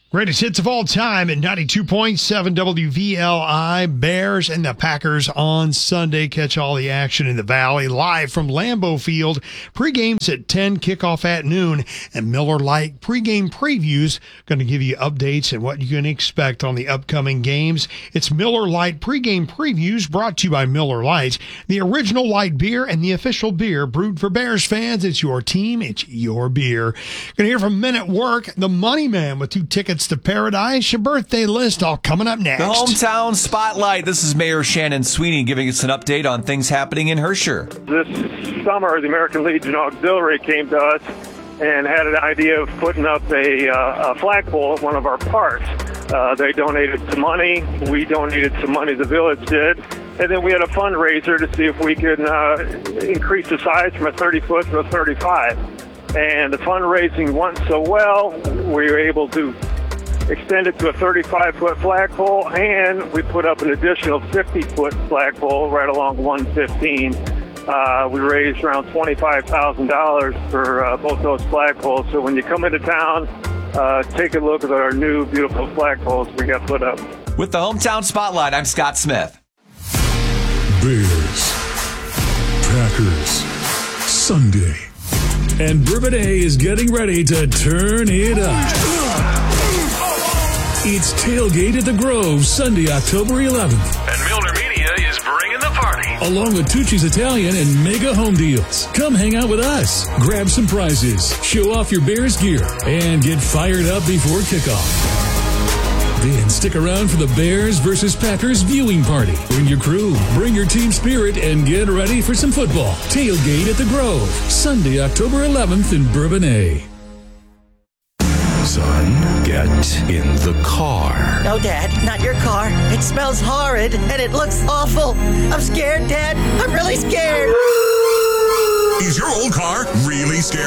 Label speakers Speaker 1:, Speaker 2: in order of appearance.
Speaker 1: Greatest hits of all time at 92.7 WVLI. Bears and the Packers on Sunday. Catch all the action in the Valley live from Lambeau Field. Pre-games at 10, kickoff at noon. And Miller Lite pre-game previews going to give you updates and what you can expect on the upcoming games. It's Miller Lite pre-game previews brought to you by Miller Lite, the original light beer and the official beer brewed for Bears fans. It's your team. It's your beer. Going to hear from Men at Work, the Money Man with 2 tickets to Paradise. Your birthday list all coming up next.
Speaker 2: The Hometown Spotlight. This is Mayor Shannon Sweeney giving us an update on things happening in Herscher.
Speaker 3: This summer, the American Legion Auxiliary came to us and had an idea of putting up a flagpole at one of our parks. They donated some money. We donated some money, the village did. And then we had a fundraiser to see if we could increase the size from a 30-foot to a 35. And the fundraising went so well, we were able to extend it to a 35-foot flagpole, and we put up an additional 50-foot flagpole right along 115. We raised around $25,000 for both those flagpoles. So when you come into town, take a look at our new beautiful flagpoles we got put up.
Speaker 2: With the Hometown Spotlight, I'm Scott Smith.
Speaker 4: Bears, Packers, Sunday. And Bourbonnais is getting ready to turn it up. It's Tailgate at the Grove, Sunday, October 11th.
Speaker 5: And Milner Media is bringing the party.
Speaker 4: Along with Tucci's Italian and Mega Home Deals. Come hang out with us, grab some prizes, show off your Bears gear, and get fired up before kickoff. Then stick around for the Bears versus Packers viewing party. Bring your crew, bring your team spirit, and get ready for some football. Tailgate at the Grove, Sunday, October 11th in Bourbonnais.
Speaker 6: Son, get in the car.
Speaker 7: No, Dad, not your car. It smells horrid, and it looks awful. I'm scared, Dad. I'm really scared.
Speaker 6: Is your old car really scary?